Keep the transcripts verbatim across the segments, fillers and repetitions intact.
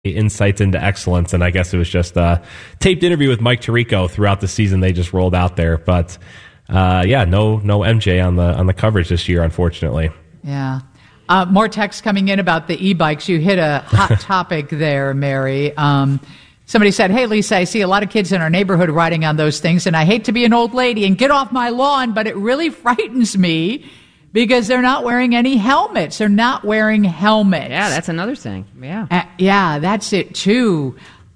insights into excellence, and I guess it was just a taped interview with Mike Tirico throughout the season they just rolled out there. But uh, yeah, no no M J on the on the coverage this year, unfortunately. Yeah. Uh, more text coming in about the e-bikes. You hit a hot topic there, Mary. Um, somebody said, hey, Lisa, I see a lot of kids in our neighborhood riding on those things, and I hate to be an old lady and get off my lawn, but it really frightens me because they're not wearing any helmets. They're not wearing helmets. Yeah, that's another thing. Yeah. Uh, yeah, that's it, too.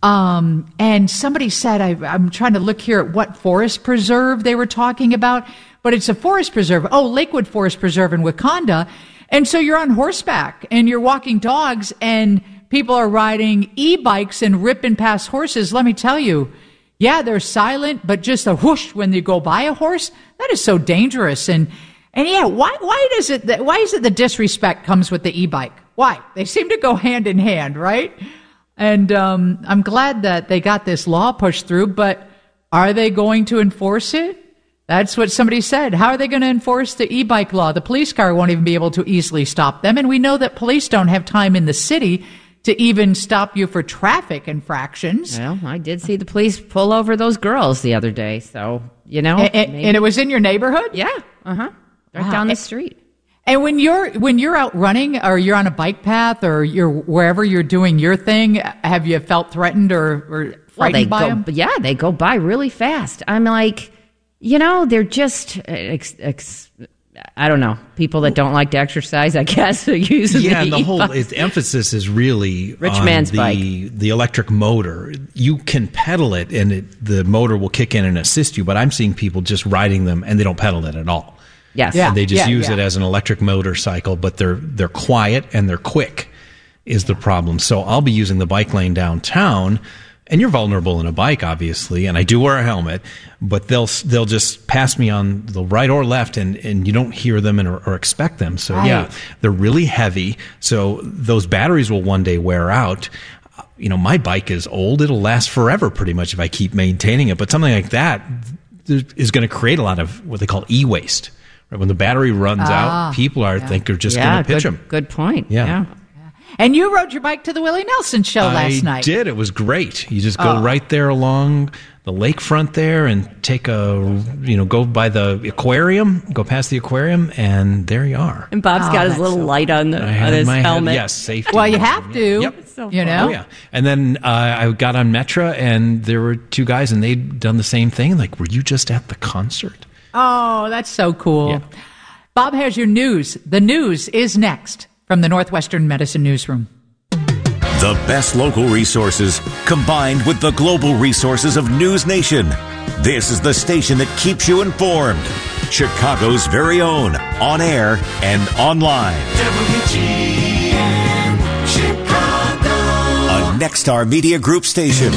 Um, and somebody said, I, I'm trying to look here at what forest preserve they were talking about, but it's a forest preserve. Oh, Lakewood Forest Preserve in Wakanda. And so you're on horseback and you're walking dogs and people are riding e-bikes and ripping past horses. Let me tell you, yeah, they're silent, but just a whoosh when you go by a horse, that is so dangerous. And And yeah, why why does it that why is it the disrespect comes with the e-bike? Why? They seem to go hand in hand, right? And um, I'm glad that they got this law pushed through, but are they going to enforce it? That's what somebody said. How are they going to enforce the e-bike law? The police car won't even be able to easily stop them, and we know that police don't have time in the city to even stop you for traffic infractions. Well, I did see the police pull over those girls the other day, so, you know. And, and, and it was in your neighborhood? Yeah, uh-huh. Right wow. down the street. And when you're when you're out running or you're on a bike path or you're wherever you're doing your thing, have you felt threatened or, or frightened well, they by go, them? Yeah, they go by really fast. I'm like, you know, they're just, ex, ex, I don't know, people that don't like to exercise, I guess, are using yeah, the and the whole e-bikes. it, emphasis is really Rich on man's the, bike. the electric motor. You can pedal it, and it, the motor will kick in and assist you, but I'm seeing people just riding them, and they don't pedal it at all. Yes. Yeah. And they just yeah, use yeah. it as an electric motorcycle, but they're they're quiet and they're quick is the problem. So I'll be using the bike lane downtown, and you're vulnerable in a bike, obviously, and I do wear a helmet, but they'll they'll just pass me on the right or left, and, and you don't hear them and, or, or expect them. So, right. yeah, they're really heavy, so those batteries will one day wear out. You know, my bike is old. It'll last forever pretty much if I keep maintaining it, but something like that is going to create a lot of what they call e-waste. Right, when the battery runs ah, out, people are yeah. think are just yeah, going to pitch good, them. Good point. Yeah. yeah. And you rode your bike to the Willie Nelson show last I night. I did. It was great. You just go oh. right there along the lakefront there and take a, you know, go by the aquarium, go past the aquarium, and there you are. And Bob's Oh, got his that's little so light on, the, I on had his my helmet. Head, yes, safety. Well, you have to. Yep. So you fun. know? Oh, yeah. And then uh, I got on Metra, and there were two guys, and they'd done the same thing. Like, were you just at the concert? Oh, that's so cool. Yeah. Bob has your news. The news is next from the Northwestern Medicine Newsroom. The best local resources combined with the global resources of News Nation. This is the station that keeps you informed. Chicago's very own, on air and online. W G N Chicago. A Nexstar Media Group station.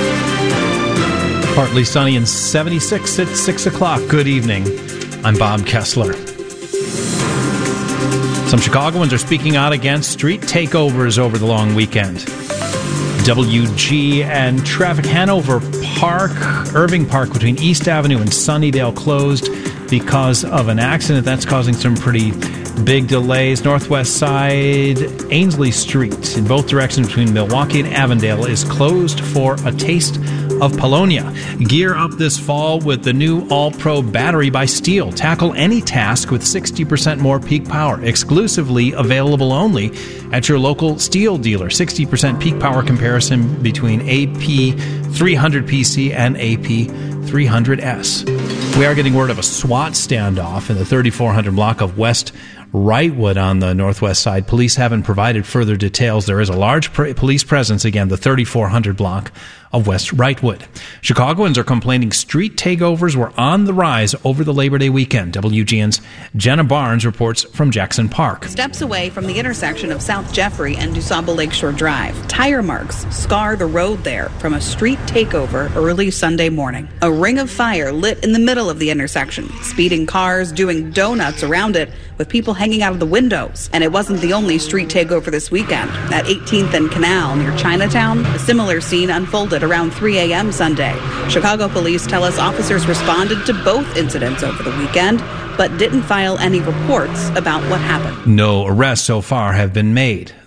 Partly sunny and seventy-six at six o'clock. Good evening. I'm Bob Kessler. Some Chicagoans are speaking out against street takeovers over the long weekend. W G and traffic. Hanover Park, Irving Park between East Avenue and Sunnydale closed because of an accident. That's causing some pretty big delays. Northwest side, Ainsley Street in both directions between Milwaukee and Avondale is closed for a taste of Polonia. Gear up this fall with the new All-Pro battery by Steel. Tackle any task with sixty percent more peak power. Exclusively available only at your local Steel dealer. sixty percent peak power comparison between A P three hundred P C and A P three hundred S. We are getting word of a SWAT standoff in the thirty-four hundred block of West Wrightwood on the northwest side. Police haven't provided further details. There is a large pr- police presence, again, the thirty-four hundred block of West Wrightwood. Chicagoans are complaining street takeovers were on the rise over the Labor Day weekend. W G N's Jenna Barnes reports from Jackson Park. Steps away from the intersection of South Jeffrey and DuSable Lakeshore Drive. Tire marks scar the road there from a street takeover early Sunday morning. A ring of fire lit in the middle of the intersection, speeding cars doing donuts around it with people hanging out of the windows. And it wasn't the only street takeover this weekend. At eighteenth and Canal near Chinatown, a similar scene unfolded around three a.m. Sunday. Chicago police tell us officers responded to both incidents over the weekend, but didn't file any reports about what happened. No arrests so far have been made.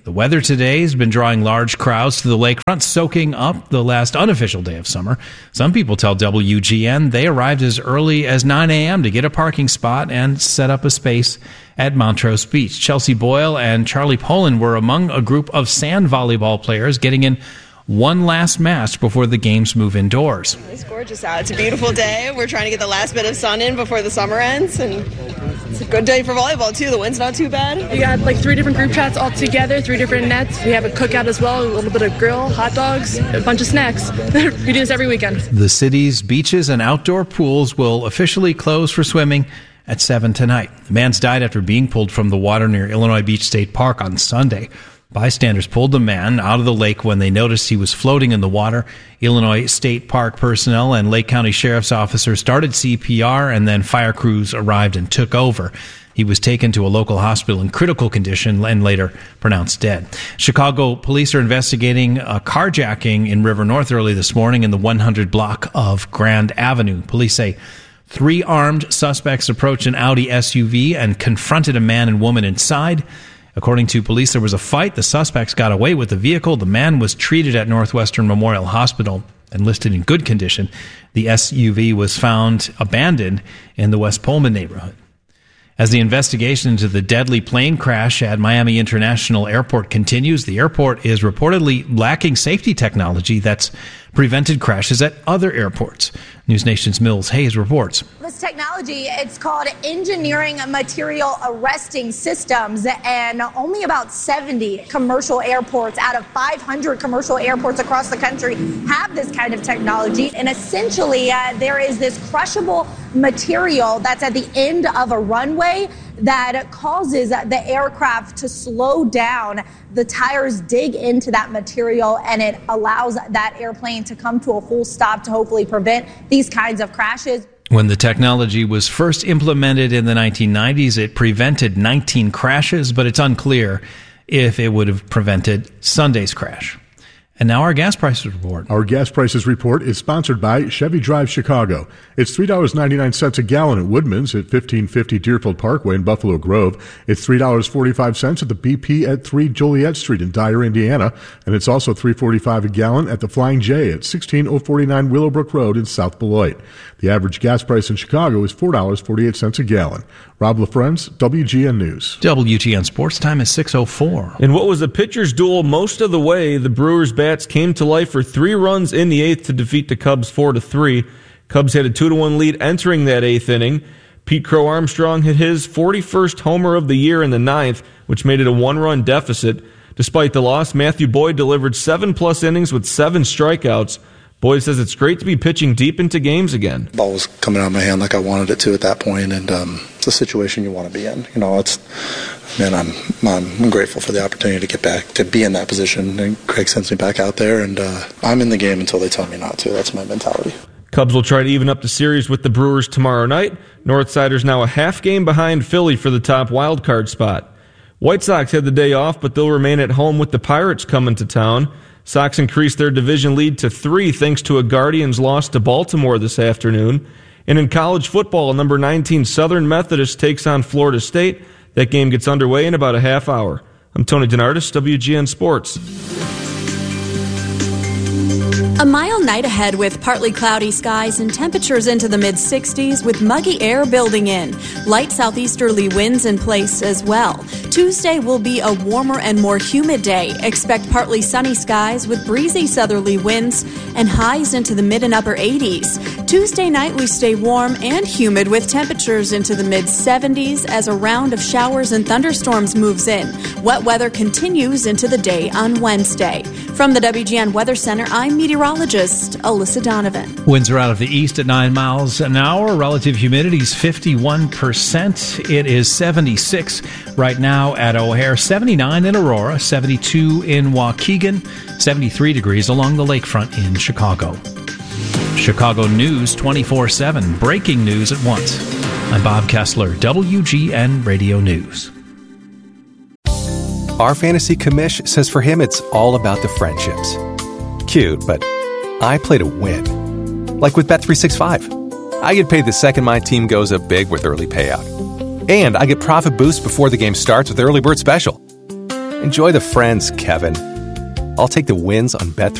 The weather today has been drawing large crowds to the lakefront, soaking up the last unofficial day of summer. Some people tell W G N they arrived as early as nine a.m. to get a parking spot and set up a space at Montrose Beach. Chelsea Boyle and Charlie Poland were among a group of sand volleyball players getting in one last match before the games move indoors. It's gorgeous out. It's a beautiful day. We're trying to get the last bit of sun in before the summer ends, and it's a good day for volleyball, too. The wind's not too bad. We got like three different group chats all together, three different nets. We have a cookout as well, a little bit of grill, hot dogs, a bunch of snacks. We do this every weekend. The city's beaches and outdoor pools will officially close for swimming at seven tonight. The man's died after being pulled from the water near Illinois Beach State Park on Sunday. Bystanders pulled the man out of the lake when they noticed he was floating in the water. Illinois State Park personnel and Lake County Sheriff's officers started C P R, and then fire crews arrived and took over. He was taken to a local hospital in critical condition and later pronounced dead. Chicago police are investigating a carjacking in River North early this morning in the one hundred block of Grand Avenue. Police say three armed suspects approached an Audi S U V and confronted a man and woman inside. According to police, there was a fight. The suspects got away with the vehicle. The man was treated at Northwestern Memorial Hospital and listed in good condition. The S U V was found abandoned in the West Pullman neighborhood. As the investigation into the deadly plane crash at Miami International Airport continues, the airport is reportedly lacking safety technology that's prevented crashes at other airports. News Nation's Mills Hayes reports. This technology, it's called Engineering Material Arresting Systems, and only about seventy commercial airports out of five hundred commercial airports across the country have this kind of technology. And essentially, uh, there is this crushable material that's at the end of a runway that causes the aircraft to slow down. The tires dig into that material, and it allows that airplane to come to a full stop to hopefully prevent these kinds of crashes. When the technology was first implemented in the nineteen nineties, it prevented nineteen crashes, but it's unclear if it would have prevented Sunday's crash. And now our gas prices report. Our gas prices report is sponsored by Chevy Drive Chicago. It's three dollars and ninety-nine cents a gallon at Woodman's at fifteen fifty Deerfield Parkway in Buffalo Grove. It's three dollars and forty-five cents at the B P at three Joliet Street in Dyer, Indiana. And it's also three dollars and forty-five cents a gallon at the Flying J at sixteen oh forty-nine Willowbrook Road in South Beloit. The average gas price in Chicago is four dollars and forty-eight cents a gallon. Rob LaFrenz, W G N News. W G N Sports Time is six oh four. In what was a pitcher's duel most of the way, the Brewers' bats came to life for three runs in the eighth to defeat the Cubs four to three. Cubs had a two to one lead entering that eighth inning. Pete Crow Armstrong hit his forty-first homer of the year in the ninth, which made it a one-run deficit. Despite the loss, Matthew Boyd delivered seven-plus innings with seven strikeouts. Boyd says it's great to be pitching deep into games again. The ball was coming out of my hand like I wanted it to at that point, and um, it's a situation you want to be in. You know, it's, man, I'm, I'm I'm grateful for the opportunity to get back to be in that position. And Craig sends me back out there, and uh, I'm in the game until they tell me not to. That's my mentality. Cubs will try to even up the series with the Brewers tomorrow night. Northsiders now a half game behind Philly for the top wild card spot. White Sox had the day off, but they'll remain at home with the Pirates coming to town. Sox increased their division lead to three thanks to a Guardians loss to Baltimore this afternoon. And in college football, number nineteen Southern Methodist takes on Florida State. That game gets underway in about a half hour. I'm Tony DeNardis, W G N Sports. A mild night ahead with partly cloudy skies and temperatures into the mid sixties with muggy air building in. Light southeasterly winds in place as well. Tuesday will be a warmer and more humid day. Expect partly sunny skies with breezy southerly winds and highs into the mid and upper eighties. Tuesday night we stay warm and humid with temperatures into the mid seventies as a round of showers and thunderstorms moves in. Wet weather continues into the day on Wednesday. From the W G N Weather Center, I'm meteorologist Alyssa Donovan. Winds are out of the east at nine miles an hour. Relative humidity is fifty-one percent. It is seventy-six right now at O'Hare, seventy-nine in Aurora, seventy-two in Waukegan, seventy-three degrees along the lakefront in Chicago. Chicago News twenty-four seven. Breaking news at once. I'm Bob Kessler, W G N Radio News. Our fantasy commish says for him it's all about the friendships. Cute, but I play to win. Like with Bet three sixty-five. I get paid the second my team goes up big with early payout. And I get profit boost before the game starts with Early Bird Special. Enjoy the friends, Kevin. I'll take the wins on Bet